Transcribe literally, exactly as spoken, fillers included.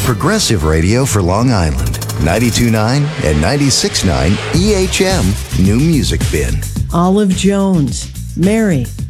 Progressive Radio for Long Island. ninety-two point nine and ninety-six point nine E H M New Music Bin. Olive Jones, Mary,